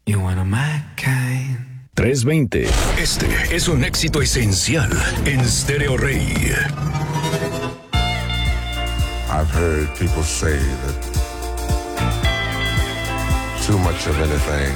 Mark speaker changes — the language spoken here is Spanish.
Speaker 1: You wanna my kind.
Speaker 2: 320.
Speaker 3: Este es un éxito esencial en Stereo Rey.
Speaker 4: I've heard people say that too much of anything